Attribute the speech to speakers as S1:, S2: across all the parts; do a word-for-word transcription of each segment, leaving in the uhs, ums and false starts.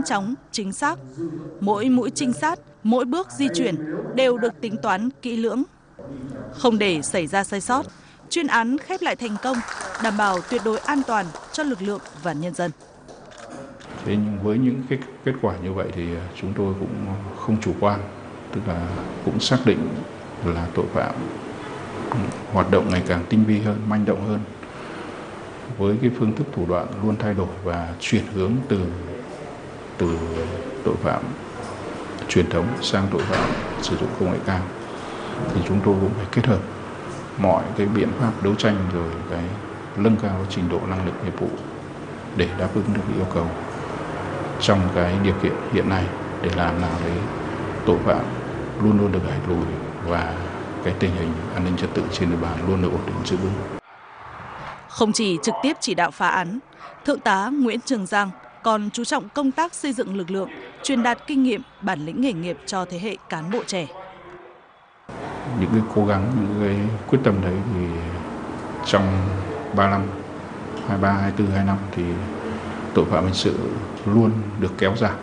S1: nhanh chóng, chính xác. Mỗi mũi trinh sát, mỗi bước di chuyển đều được tính toán kỹ lưỡng. Không để xảy ra sai sót, chuyên án khép lại thành công, đảm bảo tuyệt đối an toàn cho lực lượng và nhân dân.
S2: Thế nhưng với những cái kết quả như vậy thì chúng tôi cũng không chủ quan, tức là cũng xác định là tội phạm hoạt động ngày càng tinh vi hơn, manh động hơn, với cái phương thức thủ đoạn luôn thay đổi và chuyển hướng từ từ tội phạm truyền thống sang tội phạm sử dụng công nghệ cao. Thì chúng tôi cũng phải kết hợp mọi cái biện pháp đấu tranh rồi cái nâng cao trình độ năng lực nghiệp vụ để đáp ứng được yêu cầu trong cái điều kiện hiện nay, để làm nào đấy tội phạm luôn luôn được đẩy lùi và cái tình hình an ninh trật tự trên địa bàn luôn được ổn định giữ vững.
S1: Không chỉ trực tiếp chỉ đạo phá án, Thượng tá Nguyễn Trường Giang còn chú trọng công tác xây dựng lực lượng, truyền đạt kinh nghiệm, bản lĩnh nghề nghiệp cho thế hệ cán bộ trẻ.
S2: Những cái cố gắng, những cái quyết tâm đấy thì trong ba năm, hai ba, hai tư, hai năm thì tội phạm hình sự luôn được kéo giảm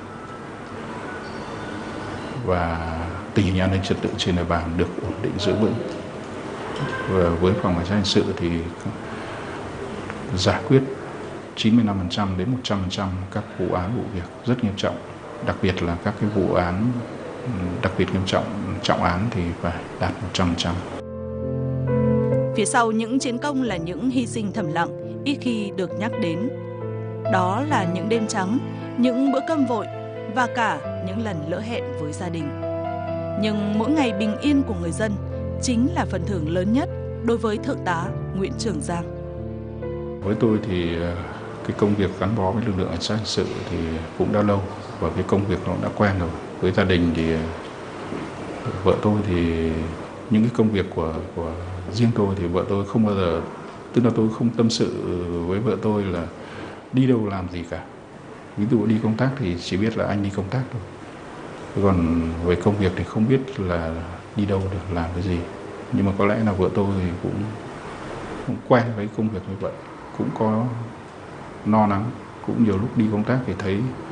S2: và tình hình an ninh trật tự trên địa bàn được ổn định giữ vững. Và với phòng cảnh sát hình sự thì giải quyết chín mươi lăm phần trăm đến một trăm phần trăm các vụ án vụ việc rất nghiêm trọng, đặc biệt là các cái vụ án đặc biệt nghiêm trọng, trọng án thì phải đạt một trăm phần trăm.
S1: Phía sau những chiến công là những hy sinh thầm lặng, ít khi được nhắc đến. Đó là những đêm trắng, những bữa cơm vội và cả những lần lỡ hẹn với gia đình. Nhưng mỗi ngày bình yên của người dân chính là phần thưởng lớn nhất đối với Thượng tá Nguyễn Trường Giang.
S2: Với tôi thì cái công việc gắn bó với lực lượng cảnh sát hình sự thì cũng đã lâu và cái công việc nó đã quen rồi. Với gia đình thì vợ tôi thì những cái công việc của của riêng tôi thì vợ tôi không bao giờ, tức là tôi không tâm sự với vợ tôi là đi đâu làm gì cả. Ví dụ đi công tác thì chỉ biết là anh đi công tác thôi. Còn về công việc thì không biết là đi đâu được, làm cái gì. Nhưng mà có lẽ là vợ tôi thì cũng, cũng quen với công việc như vậy, cũng có no nắng, cũng nhiều lúc đi công tác thì thấy